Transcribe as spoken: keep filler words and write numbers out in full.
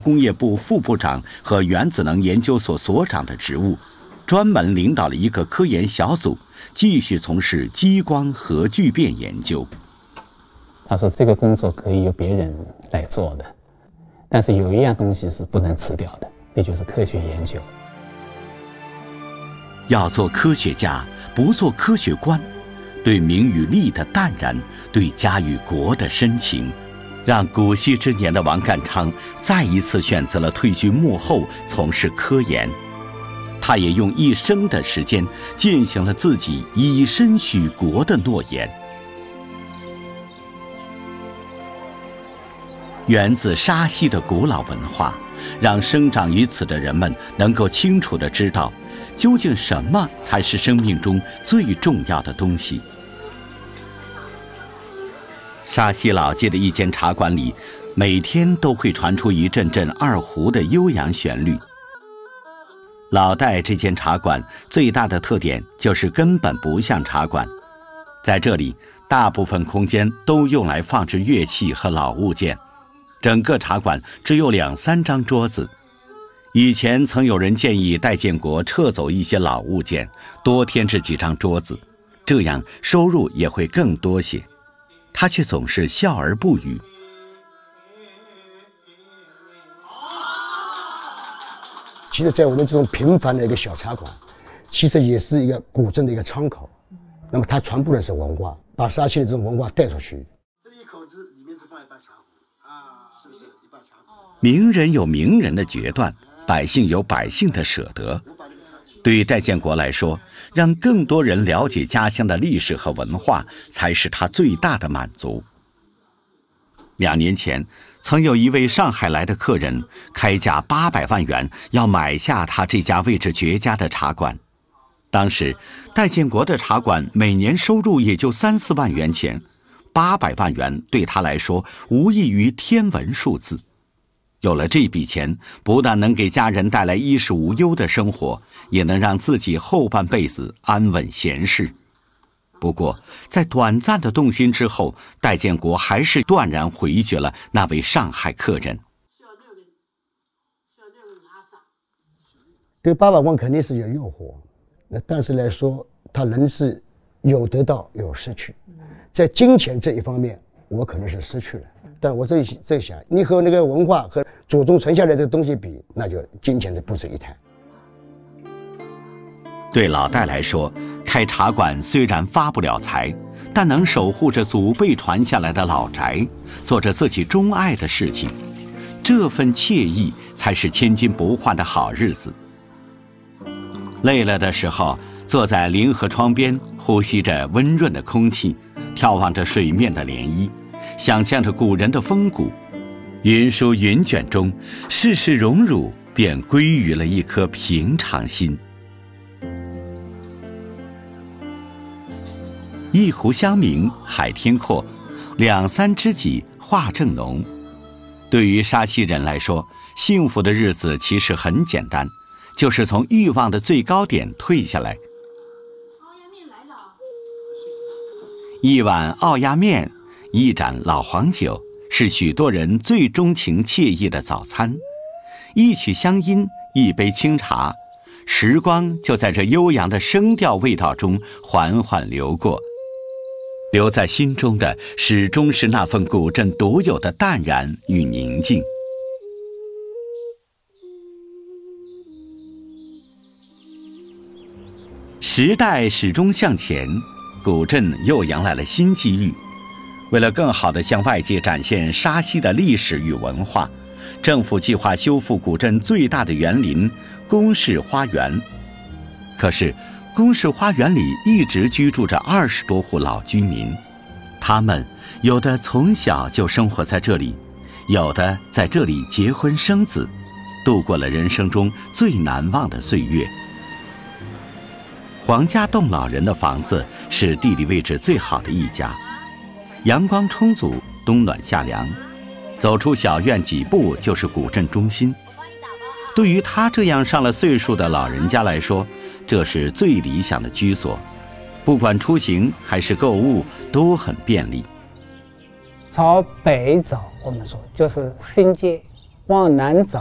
工业部副部长和原子能研究所所长的职务，专门领导了一个科研小组，继续从事激光核聚变研究。 他说这个工作可以由别人来做的，但是有一样东西是不能辞掉的，那就是科学研究。 要做科学家，不做科学官，对名与利的淡然，对家与国的深情，让古稀之年的王淦昌再一次选择了退居幕后，从事科研。他也用一生的时间践行了自己以身许国的诺言。源自沙溪的古老文化，让生长于此的人们能够清楚地知道，究竟什么才是生命中最重要的东西。沙溪老街的一间茶馆里，每天都会传出一阵阵二胡的悠扬旋律。老戴这间茶馆最大的特点就是根本不像茶馆，在这里大部分空间都用来放置乐器和老物件，整个茶馆只有两三张桌子。以前曾有人建议戴建国撤走一些老物件，多添置几张桌子，这样收入也会更多些。他却总是笑而不语。 其实在我们这种平凡的一个小茶馆，其实也是一个古镇的一个窗口。那么它传播的是文化，把沙溪的这种文化带出去。 这一口子里面是放一把茶壶啊，是不是一把茶壶？ 名人有名人的决断，百姓有百姓的舍得。对于戴建国来说，让更多人了解家乡的历史和文化，才是他最大的满足。两年前，曾有一位上海来的客人开价八百万元要买下他这家位置绝佳的茶馆。当时戴建国的茶馆每年收入也就三四万元钱，八百万元对他来说无异于天文数字。有了这笔钱，不但能给家人带来衣食无忧的生活，也能让自己后半辈子安稳闲适。不过在短暂的动心之后，戴建国还是断然回绝了那位上海客人。 这个八百万肯定是有诱惑，那但是来说，他人是有得到有失去。在金钱这一方面，我可能是失去了，但我这这想，你和那个文化和祖宗传下来这个东西比，那就金钱是不值一谈。 对老戴来说，开茶馆虽然发不了财，但能守护着祖辈传下来的老宅，做着自己钟爱的事情，这份惬意才是千金不换的好日子。累了的时候，坐在临河窗边，呼吸着温润的空气，眺望着水面的涟漪，想象着古人的风骨，云舒云卷中，世事荣辱便归于了一颗平常心。一湖相明海天阔，两三知己话正浓。对于沙溪人来说，幸福的日子其实很简单，就是从欲望的最高点退下来。一碗奥鸭面，一盏老黄酒，是许多人最钟情惬意的早餐。一曲乡音，一杯清茶，时光就在这悠扬的声调味道中缓缓流过。留在心中的始终是那份古镇独有的淡然与宁静。时代始终向前，古镇又迎来了新机遇。为了更好地向外界展现沙溪的历史与文化，政府计划修复古镇最大的园林宫市花园。可是宫市花园里一直居住着二十多户老居民，他们有的从小就生活在这里，有的在这里结婚生子，度过了人生中最难忘的岁月。黄家栋老人的房子是地理位置最好的一家，阳光充足，冬暖夏凉，走出小院几步就是古镇中心。对于他这样上了岁数的老人家来说，这是最理想的居所，不管出行还是购物都很便利。 朝北走，我们说就是新街， 往南找。